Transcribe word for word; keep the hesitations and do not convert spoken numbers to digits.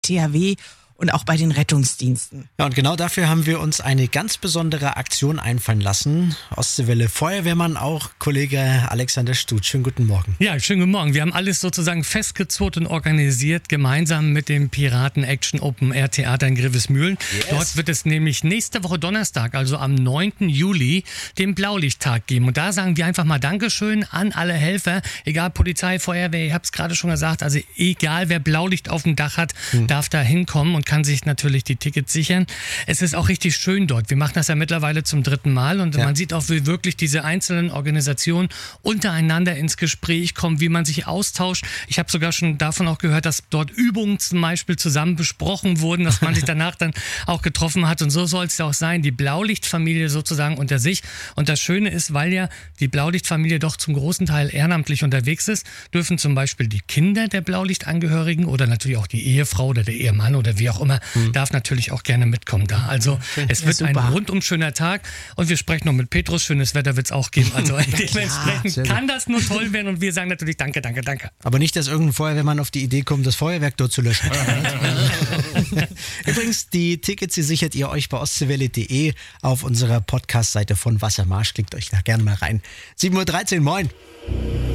T H W und auch bei den Rettungsdiensten. Ja, und genau dafür haben wir uns eine ganz besondere Aktion einfallen lassen. Ostseewelle Feuerwehrmann auch, Kollege Alexander Stutz. Schönen guten Morgen. Ja, schönen guten Morgen. Wir haben alles sozusagen festgezurrt und organisiert, gemeinsam mit dem Piraten Action Open Air Theater in Grevesmühlen. Yes. Dort wird es nämlich nächste Woche Donnerstag, also am neunten Juli, den Blaulichttag geben. Und da sagen wir einfach mal Dankeschön an alle Helfer, egal Polizei, Feuerwehr, ich habe es gerade schon gesagt, also egal wer Blaulicht auf dem Dach hat, hm. darf da hinkommen und kann sich natürlich die Tickets sichern. Es ist auch richtig schön dort. Wir machen das ja mittlerweile zum dritten Mal und ja. man sieht auch, wie wirklich diese einzelnen Organisationen untereinander ins Gespräch kommen, wie man sich austauscht. Ich habe sogar schon davon auch gehört, dass dort Übungen zum Beispiel zusammen besprochen wurden, dass man sich danach dann auch getroffen hat und so soll es ja auch sein. Die Blaulichtfamilie sozusagen unter sich. Und das Schöne ist, weil ja die Blaulichtfamilie doch zum großen Teil ehrenamtlich unterwegs ist, dürfen zum Beispiel die Kinder der Blaulichtangehörigen oder natürlich auch die Ehefrau oder der Ehemann oder wie auch immer, hm. darf natürlich auch gerne mitkommen da. Also okay. es wird ja, ein rundum schöner Tag und wir sprechen noch mit Petrus, schönes Wetter wird es auch geben. Also dementsprechend ja, kann das nur toll werden und wir sagen natürlich danke, danke, danke. Aber nicht, dass irgendein Feuerwehrmann auf die Idee kommt, das Feuerwerk dort zu löschen. Übrigens, die Tickets, die sichert ihr euch bei ostseewelle punkt de auf unserer Podcast-Seite von Wassermarsch. Klickt euch da gerne mal rein. sieben Uhr dreizehn, moin.